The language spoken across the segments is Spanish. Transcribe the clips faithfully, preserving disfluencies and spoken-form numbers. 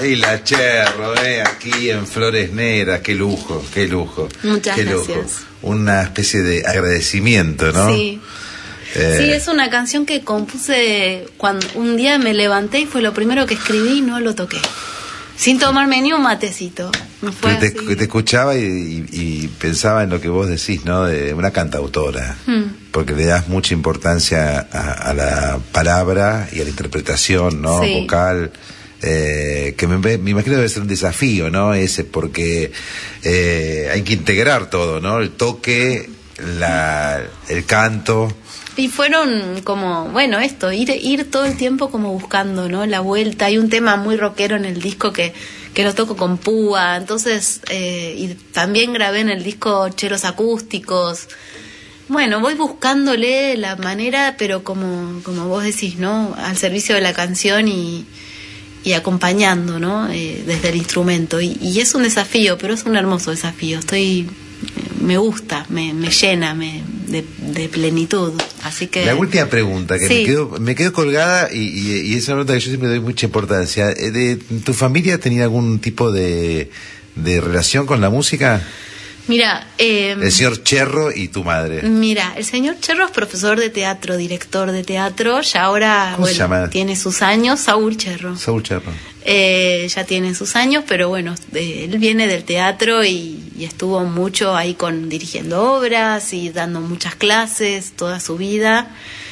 Leila Cherro, eh, aquí en Flores Negras, qué lujo, qué lujo. Muchas qué gracias. Lujo. Una especie de agradecimiento, ¿no? Sí. Eh... Sí, es una canción que compuse cuando un día me levanté y fue lo primero que escribí y no lo toqué. Sin tomarme ni un matecito. Me fue te, así. te escuchaba y, y, y pensaba en lo que vos decís, ¿no? De una cantautora. Hmm. Porque le das mucha importancia a, a la palabra y a la interpretación, ¿no? Sí. Vocal. Eh, que me, me imagino debe ser un desafío, ¿no? Ese, porque eh, hay que integrar todo, ¿no? El toque, la, el canto. Y fueron como, bueno, esto, ir ir todo el tiempo como buscando, ¿no? La vuelta. Hay un tema muy rockero en el disco que, que lo toco con púa, entonces, eh, y también grabé en el disco chelos acústicos. Bueno, voy buscándole la manera, pero como, como vos decís, ¿no? Al servicio de la canción y, y acompañando, ¿no? Eh, desde el instrumento. Y, y es un desafío, pero es un hermoso desafío. Estoy... me gusta, me, me llena me, de, de plenitud, así que... La última pregunta, que sí. me, quedo, me quedo colgada y, y, y es una pregunta que yo siempre doy mucha importancia. ¿De, ¿Tu familia tenía algún tipo de, de relación con la música? Mira... Eh, el señor Cherro y tu madre. Mira, el señor Cherro es profesor de teatro, director de teatro, ya ahora ¿Cómo bueno, se llama? Tiene sus años, Saúl Cherro. Saúl Cherro. Eh, ya tiene sus años, pero bueno, eh, él viene del teatro y, y estuvo mucho ahí con dirigiendo obras y dando muchas clases toda su vida.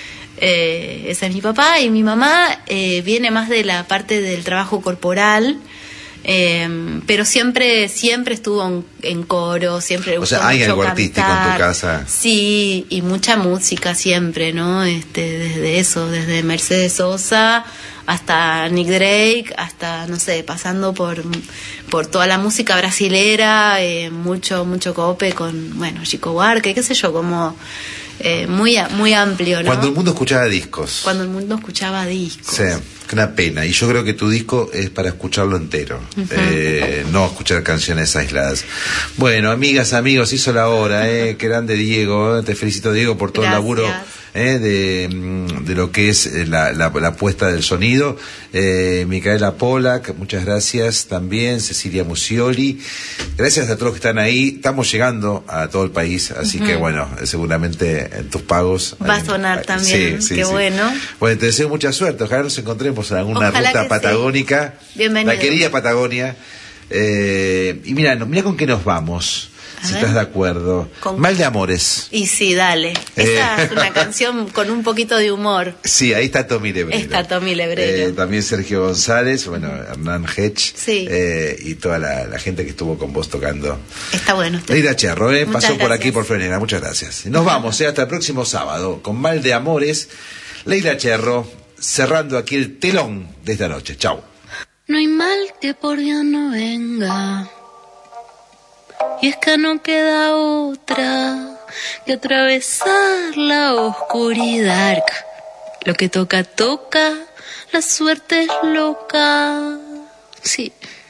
Eh, ese es mi papá, y mi mamá eh, viene más de la parte del trabajo corporal. Eh, pero siempre siempre estuvo en, en coro, siempre. O sea, hay algo artístico en tu casa. Sí, y mucha música siempre, ¿no? Este, desde eso, desde Mercedes Sosa hasta Nick Drake, hasta, no sé, pasando por por toda la música brasilera, eh, mucho mucho cope con, bueno, Chico Buarque, qué sé yo, como eh, muy muy amplio, ¿no? Cuando el mundo escuchaba discos. Cuando el mundo escuchaba discos. Sí. Una pena, y yo creo que tu disco es para escucharlo entero, uh-huh. eh, no escuchar canciones aisladas. Bueno, amigas, amigos, hizo la hora, eh, qué grande Diego, eh, te felicito Diego por todo Gracias. el laburo eh, de, de lo que es la, la, la puesta del sonido. eh, Micaela Polak, muchas gracias también, Cecilia Musioli, gracias a todos los que están ahí. Estamos llegando a todo el país, así uh-huh. que bueno, seguramente en tus pagos va a sonar en, también, sí, sí, qué sí. bueno. Bueno, te deseo mucha suerte, ojalá nos encontremos en alguna Ojalá ruta patagónica, sí. Bienvenido. La querida Patagonia. Eh, y mira, mira con qué nos vamos, a si ver. Estás de acuerdo. ¿Con... Mal de Amores. Y sí, dale. Esa eh. es una canción con un poquito de humor. Sí, ahí está Tommy Lebrero. Está Tommy Lebrero. Eh, también Sergio González, bueno, Hernán Hedge. Sí. Eh, y toda la, la gente que estuvo con vos tocando. Está bueno. Leila Cherro, eh, pasó gracias. por aquí por Frenera. Muchas gracias. Nos vamos, eh, hasta el próximo sábado con Mal de Amores. Leila Cherro, cerrando aquí el telón de esta noche. Chau. No hay mal que por Dios no venga, y es que no queda otra que atravesar la oscuridad. Lo que toca, toca, la suerte es loca. Sí.